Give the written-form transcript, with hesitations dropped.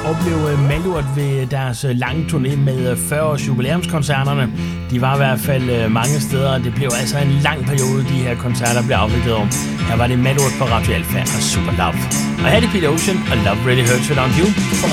opleve Malurt ved deres lange turné med 40-års jubilæumskoncerterne. De var i hvert fald mange steder, og det blev altså en lang periode, de her koncerter blev afviklet om. Her var det Malurt på Radio Alfa og Super Love. Og her er det Peter Ocean og Love Really Hurts Without You.